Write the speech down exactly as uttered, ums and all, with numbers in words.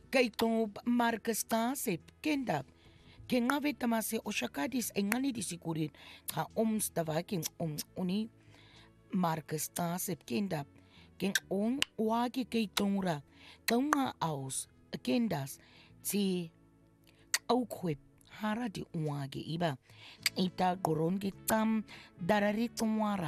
kay to Marcus Tasip kenda kenga vetamase oshakadis engani disikurin cha oms tavaking om uni Marcus Tasip kenda ken on wagi kay tongra tonga aus kendas ti au kwep hara di wagi iba ita goron gitam darari tumwara